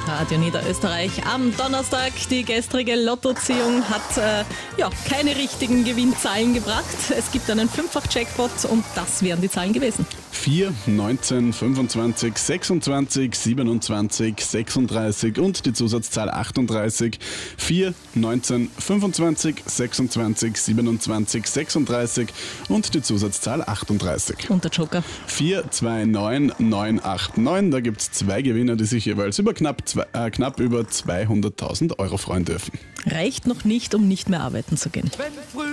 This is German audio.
Radio Niederösterreich am Donnerstag. Die gestrige Lottoziehung hat keine richtigen Gewinnzahlen gebracht. Es gibt einen Fünffach-Jackpot und das wären die Zahlen gewesen. 4, 19, 25, 26, 27, 36 und die Zusatzzahl 38. 4, 19, 25, 26, 27, 36 und die Zusatzzahl 38. Und der Joker? 4, 2, 9, 9, 8, 9. Da gibt es zwei Gewinner, die sich jeweils über knapp über 200.000 Euro freuen dürfen. Reicht noch nicht, um nicht mehr arbeiten zu gehen.